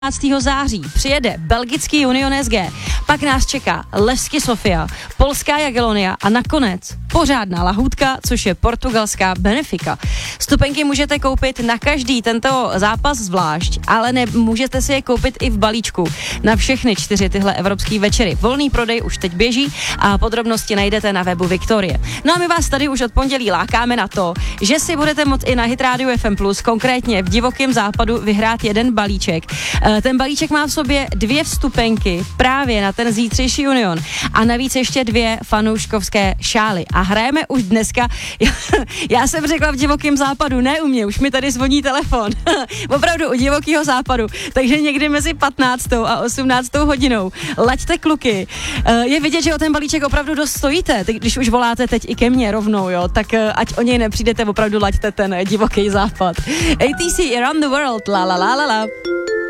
15. září přijede belgický Union SG, pak nás čeká Levski Sofia, polská Jagiellonia a nakonec pořádná lahůdka, což je portugalská Benfica. Vstupenky můžete koupit na každý tento zápas zvlášť, ale můžete si je koupit i v balíčku na všechny 4 tyhle evropské večery. Volný prodej už teď běží a podrobnosti najdete na webu Viktorie. No a my vás tady už od pondělí lákáme na to, že si budete moct i na Hit Radio FM+, konkrétně v Divokém západu, vyhrát jeden balíček. Ten balíček má v sobě 2 vstupenky právě na ten zítřejší Union a navíc ještě 2 fanouškovské šály. A hrajeme už dneska, já jsem řekla v Divokém západu, ne u mě, už mi tady zvoní telefon, opravdu u Divokého západu, takže někdy mezi 15. a 18. hodinou. Laďte kluky, je vidět, že o ten balíček opravdu dost stojíte, když už voláte teď i ke mně rovnou, jo, tak ať o něj nepřijdete, opravdu laďte ten Divoký západ. ATC Around the World, la la la la la.